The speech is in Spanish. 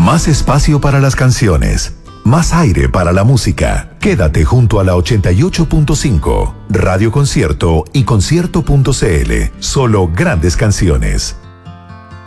Más espacio para las canciones. Más aire para la música. Quédate junto a la 88.5, Radio Concierto y concierto.cl. Solo grandes canciones.